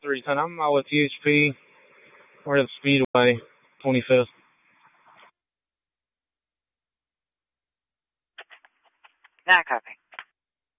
310. I'm out with THP. We're at Speedway, 25th. Not copy.